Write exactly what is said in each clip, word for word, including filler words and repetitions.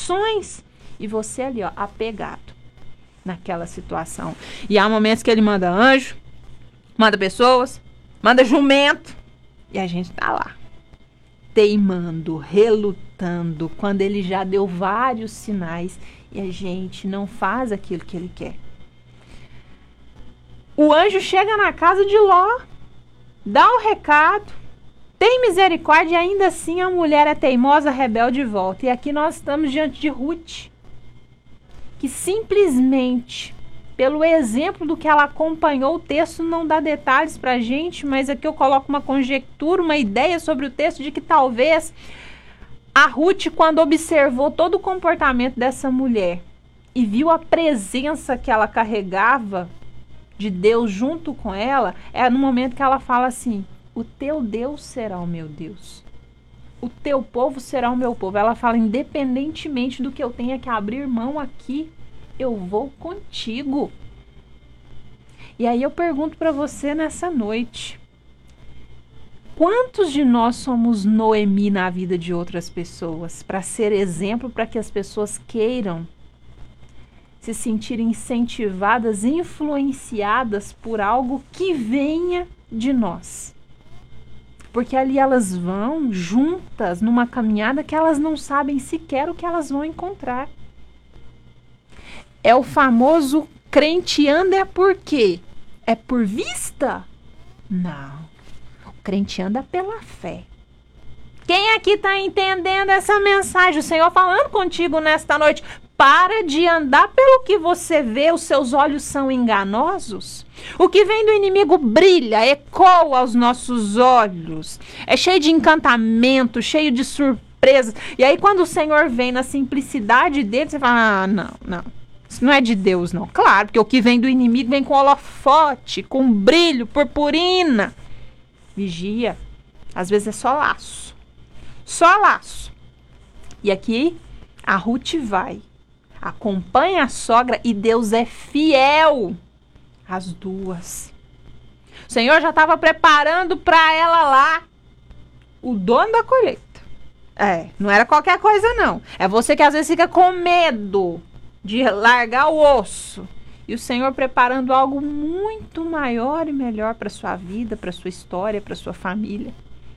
situações. E você ali, ó, apegado naquela situação. E há momentos que ele manda anjo, manda pessoas, manda jumento. E a gente tá lá, teimando, relutando, quando ele já deu vários sinais e a gente não faz aquilo que ele quer. O anjo chega na casa de Ló, dá o recado, tem misericórdia e ainda assim a mulher é teimosa, rebelde e volta. E aqui nós estamos diante de Ruth, que simplesmente, pelo exemplo do que ela acompanhou, o texto não dá detalhes pra gente, mas aqui eu coloco uma conjectura, uma ideia sobre o texto de que talvez a Ruth, quando observou todo o comportamento dessa mulher e viu a presença que ela carregava de Deus junto com ela, é no momento que ela fala assim: o teu Deus será o meu Deus, o teu povo será o meu povo. Ela fala, independentemente do que eu tenha que abrir mão aqui, eu vou contigo. E aí eu pergunto para você nessa noite, quantos de nós somos Noemi na vida de outras pessoas, para ser exemplo, para que as pessoas queiram se sentirem incentivadas, influenciadas por algo que venha de nós? Porque ali elas vão juntas numa caminhada que elas não sabem sequer o que elas vão encontrar. É o famoso crente anda por quê? É por vista? Não. O crente anda pela fé. Quem aqui está entendendo essa mensagem? O Senhor falando contigo nesta noite. Para de andar pelo que você vê, os seus olhos são enganosos. O que vem do inimigo brilha, ecoa aos nossos olhos. É cheio de encantamento, cheio de surpresas. E aí quando o Senhor vem na simplicidade dele, você fala, ah, não, não. Isso não é de Deus, não. Claro, porque o que vem do inimigo vem com holofote, com brilho, purpurina. Vigia. Às vezes é só laço. Só laço. E aqui a Ruth vai, acompanha a sogra e Deus é fiel. As duas. O Senhor já estava preparando para ela lá o dono da colheita. É, não era qualquer coisa não. É você que às vezes fica com medo de largar o osso. E o Senhor preparando algo muito maior e melhor para sua vida, para sua história, para sua família.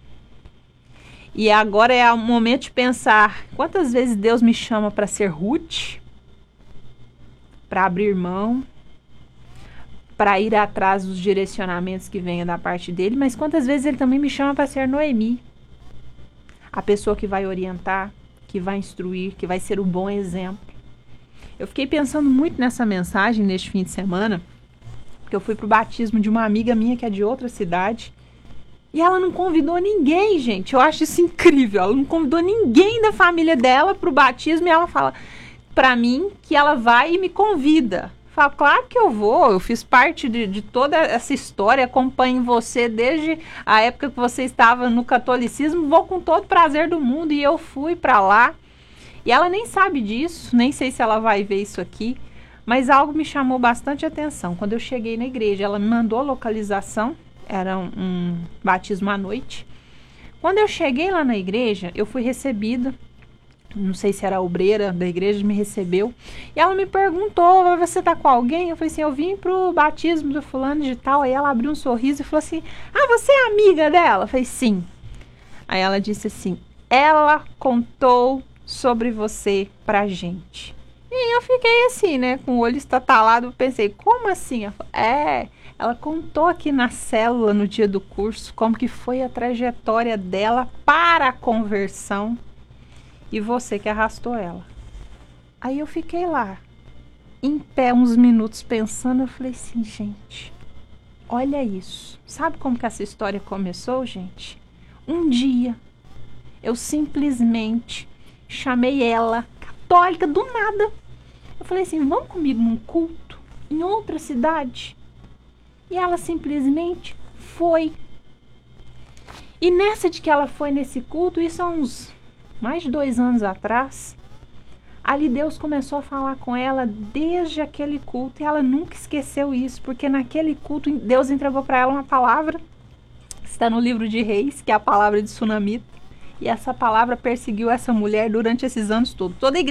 E agora é o momento de pensar, quantas vezes Deus me chama para ser Ruth? Para abrir mão, para ir atrás dos direcionamentos que venham da parte dele, mas quantas vezes ele também me chama para ser Noemi, a pessoa que vai orientar, que vai instruir, que vai ser um bom exemplo. Eu fiquei pensando muito nessa mensagem neste fim de semana, porque eu fui pro batismo de uma amiga minha que é de outra cidade, e ela não convidou ninguém, gente. Eu acho isso incrível. Ela não convidou ninguém da família dela pro batismo e ela fala para mim que ela vai e me convida. Falo, claro que eu vou, eu fiz parte de, de toda essa história, acompanho você desde a época que você estava no catolicismo, vou com todo o prazer do mundo, e eu fui para lá. E ela nem sabe disso, nem sei se ela vai ver isso aqui, mas algo me chamou bastante atenção. Quando eu cheguei na igreja, ela me mandou a localização, era um, um batismo à noite. Quando eu cheguei lá na igreja, eu fui recebida, não sei se era a obreira da igreja, me recebeu, e ela me perguntou, você tá com alguém? Eu falei assim, eu vim pro batismo do fulano de tal. Aí ela abriu um sorriso e falou assim, ah, você é amiga dela? Eu falei, sim. Aí ela disse assim, ela contou sobre você pra gente. E eu fiquei assim, né, com o olho estatalado, pensei, como assim? Ela falou, é, ela contou aqui na célula no dia do curso como que foi a trajetória dela para a conversão, e você que arrastou ela. Aí eu fiquei lá, em pé, uns minutos pensando, eu falei assim, gente, olha isso. Sabe como que essa história começou, gente? Um dia, eu simplesmente chamei ela, católica, do nada. Eu falei assim, vamos comigo num culto em outra cidade? E ela simplesmente foi. E nessa de que ela foi nesse culto, isso há uns mais de dois anos atrás, ali Deus começou a falar com ela desde aquele culto, e ela nunca esqueceu isso, porque naquele culto Deus entregou para ela uma palavra, que está no livro de Reis, que é a palavra de Sunamita, e essa palavra perseguiu essa mulher durante esses anos todos. Toda a igreja